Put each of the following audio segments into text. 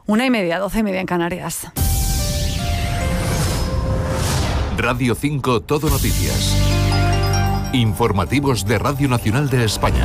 1:30, 12:30 en Canarias. Radio 5 Todo Noticias. Informativos de Radio Nacional de España.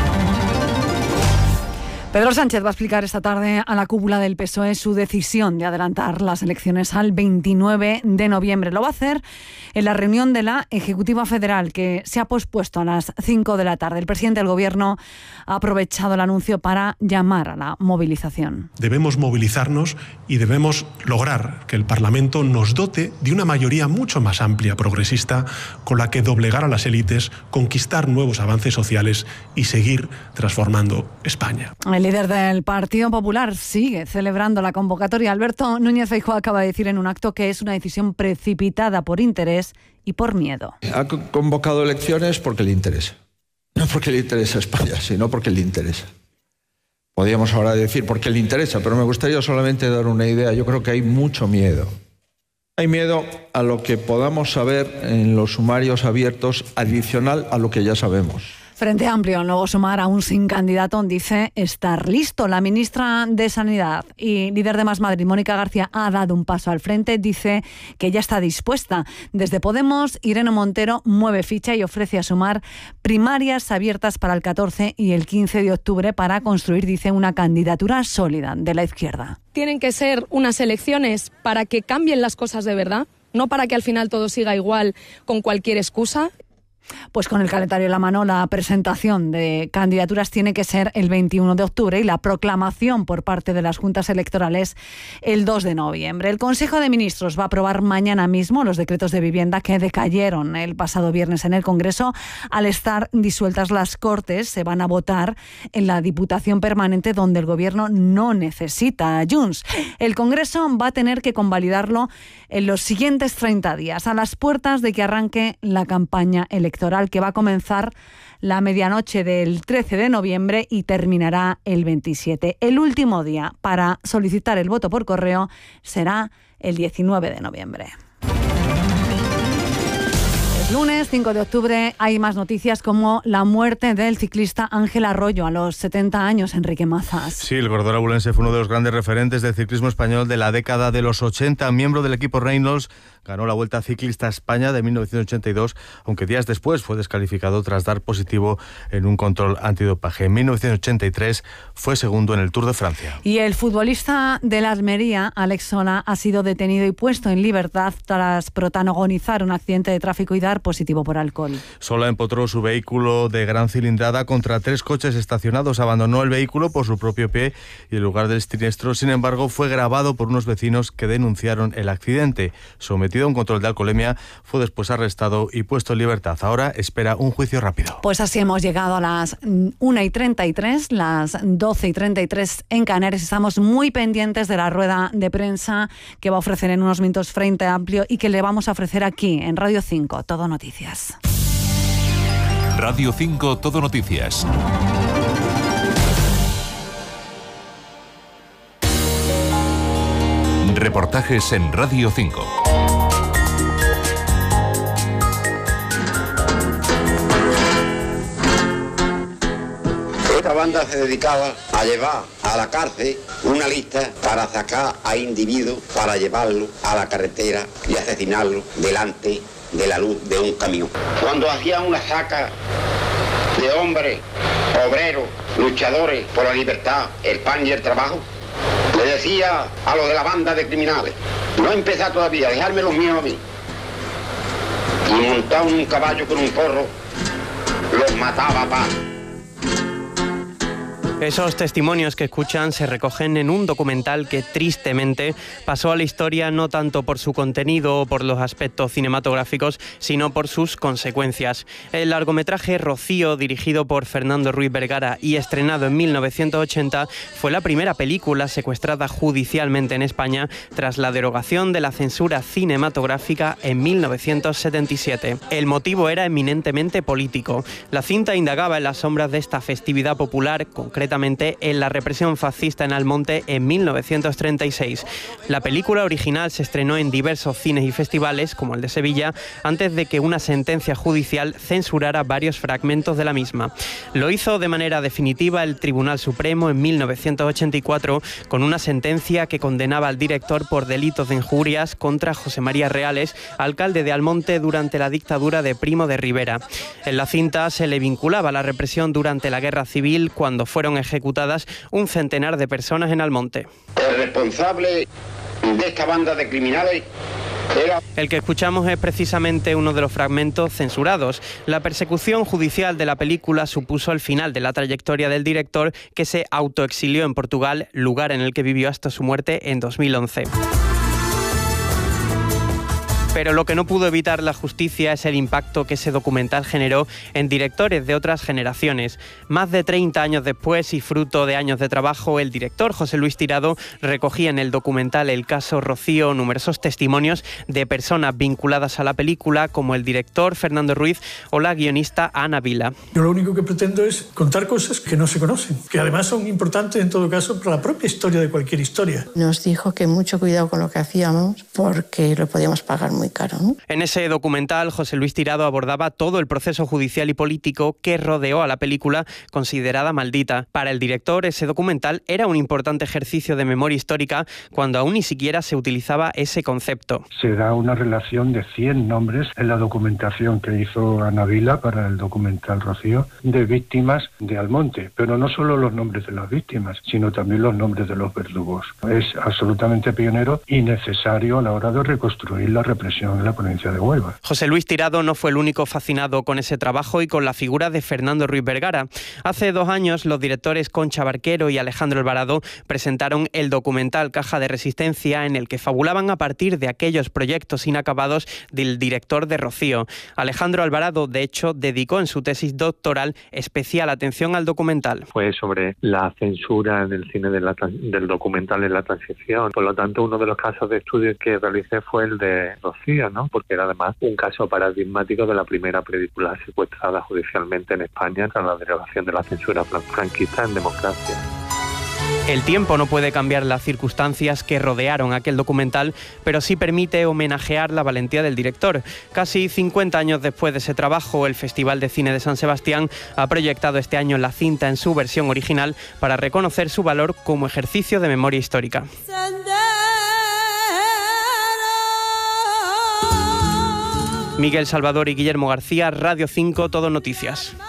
Pedro Sánchez va a explicar esta tarde a la cúpula del PSOE su decisión de adelantar las elecciones al 29 de noviembre. Lo va a hacer en la reunión de la Ejecutiva Federal, que se ha pospuesto a las 5 de la tarde. El presidente del Gobierno ha aprovechado el anuncio para llamar a la movilización. Debemos movilizarnos y debemos lograr que el Parlamento nos dote de una mayoría mucho más amplia, progresista, con la que doblegar a las élites, conquistar nuevos avances sociales y seguir transformando España. El líder del Partido Popular sigue celebrando la convocatoria. Alberto Núñez Feijóo acaba de decir en un acto que es una decisión precipitada por interés y por miedo. Ha convocado elecciones porque le interesa. No porque le interesa a España, sino porque le interesa. Podríamos ahora decir porque le interesa, pero me gustaría solamente dar una idea. Yo creo que hay mucho miedo. Hay miedo a lo que podamos saber en los sumarios abiertos adicional a lo que ya sabemos. Frente Amplio, el nuevo sumar aún sin candidato, dice estar listo. La ministra de Sanidad y líder de Más Madrid, Mónica García, ha dado un paso al frente. Dice que ya está dispuesta. Desde Podemos, Irene Montero mueve ficha y ofrece a Sumar primarias abiertas para el 14 y el 15 de octubre para construir, dice, una candidatura sólida de la izquierda. Tienen que ser unas elecciones para que cambien las cosas de verdad, no para que al final todo siga igual con cualquier excusa. Pues con el calendario en la mano, la presentación de candidaturas tiene que ser el 21 de octubre y la proclamación por parte de las juntas electorales el 2 de noviembre. El Consejo de Ministros va a aprobar mañana mismo los decretos de vivienda que decayeron el pasado viernes en el Congreso. Al estar disueltas las Cortes, se van a votar en la Diputación Permanente, donde el Gobierno no necesita a Junts. El Congreso va a tener que convalidarlo en los siguientes 30 días, a las puertas de que arranque la campaña electoral, que va a comenzar la medianoche del 13 de noviembre y terminará el 27. El último día para solicitar el voto por correo será el 19 de noviembre. Lunes 5 de octubre hay más noticias como la muerte del ciclista Ángel Arroyo a los 70 años, Enrique Mazas. Sí, el corredor abulense fue uno de los grandes referentes del ciclismo español de la década de los 80. Miembro del equipo Reynolds, ganó la Vuelta Ciclista a España de 1982, aunque días después fue descalificado tras dar positivo en un control antidopaje. En 1983 fue segundo en el Tour de Francia. Y el futbolista de la Almería, Alex Sola, ha sido detenido y puesto en libertad tras protagonizar un accidente de tráfico y dar positivo por alcohol. Sola empotró su vehículo de gran cilindrada contra 3 coches estacionados, abandonó el vehículo por su propio pie y el lugar del siniestro, sin embargo, fue grabado por unos vecinos que denunciaron el accidente. Sometido a un control de alcoholemia, fue después arrestado y puesto en libertad. Ahora espera un juicio rápido. Pues así hemos llegado a las 1:33, las 12:33 en Canarias. Estamos muy pendientes de la rueda de prensa que va a ofrecer en unos minutos Frente Amplio y que le vamos a ofrecer aquí en Radio 5, Todo Noticias. Radio 5 Todo Noticias. Reportajes en Radio 5. Esta banda se dedicaba a llevar a la cárcel una lista para sacar a individuos, para llevarlo a la carretera y asesinarlo delante de la luz de un camión. Cuando hacían una saca de hombres, obreros, luchadores por la libertad, el pan y el trabajo, le decía a los de la banda de criminales: no empezar todavía, dejarme los míos a mí. Y montado en un caballo con un porro, los mataba a paz. Esos testimonios que escuchan se recogen en un documental que tristemente pasó a la historia no tanto por su contenido o por los aspectos cinematográficos, sino por sus consecuencias. El largometraje Rocío, dirigido por Fernando Ruiz Vergara y estrenado en 1980, fue la primera película secuestrada judicialmente en España tras la derogación de la censura cinematográfica en 1977. El motivo era eminentemente político. La cinta indagaba en las sombras de esta festividad popular, concretamente completamente en la represión fascista en Almonte en 1936. La película original se estrenó en diversos cines y festivales, como el de Sevilla, antes de que una sentencia judicial censurara varios fragmentos de la misma. Lo hizo de manera definitiva el Tribunal Supremo en 1984 con una sentencia que condenaba al director por delitos de injurias contra José María Reales, alcalde de Almonte durante la dictadura de Primo de Rivera. En la cinta se le vinculaba a la represión durante la Guerra Civil, cuando fueron ejecutadas un centenar de personas en Almonte. El responsable de esta banda de criminales era... El que escuchamos es precisamente uno de los fragmentos censurados. La persecución judicial de la película supuso el final de la trayectoria del director, que se autoexilió en Portugal, lugar en el que vivió hasta su muerte en 2011. Pero lo que no pudo evitar la justicia es el impacto que ese documental generó en directores de otras generaciones. Más de 30 años después y fruto de años de trabajo, el director José Luis Tirado recogía en el documental El caso Rocío numerosos testimonios de personas vinculadas a la película, como el director Fernando Ruiz o la guionista Ana Vila. Yo lo único que pretendo es contar cosas que no se conocen, que además son importantes en todo caso para la propia historia de cualquier historia. Nos dijo que mucho cuidado con lo que hacíamos porque lo podíamos pagar muy caro, ¿no? En ese documental, José Luis Tirado abordaba todo el proceso judicial y político que rodeó a la película considerada maldita. Para el director, ese documental era un importante ejercicio de memoria histórica cuando aún ni siquiera se utilizaba ese concepto. Se da una relación de 100 nombres en la documentación que hizo Ana Vila para el documental Rocío de víctimas de Almonte, pero no solo los nombres de las víctimas, sino también los nombres de los verdugos. Es absolutamente pionero y necesario a la hora de reconstruir la represión en la provincia de Huelva. José Luis Tirado no fue el único fascinado con ese trabajo y con la figura de Fernando Ruiz Vergara. Hace 2 años, los directores Concha Barquero y Alejandro Alvarado presentaron el documental Caja de Resistencia, en el que fabulaban a partir de aquellos proyectos inacabados del director de Rocío. Alejandro Alvarado, de hecho, dedicó en su tesis doctoral especial atención al documental. Fue sobre la censura en el cine del documental en la transición. Por lo tanto, uno de los casos de estudio que realicé fue el de Rocío, ¿no? Porque era además un caso paradigmático de la primera película secuestrada judicialmente en España tras la derogación de la censura franquista en democracia. El tiempo no puede cambiar las circunstancias que rodearon aquel documental, pero sí permite homenajear la valentía del director. Casi 50 años después de ese trabajo, el Festival de Cine de San Sebastián ha proyectado este año la cinta en su versión original para reconocer su valor como ejercicio de memoria histórica. Miguel Salvador y Guillermo García, Radio 5, Todo Noticias.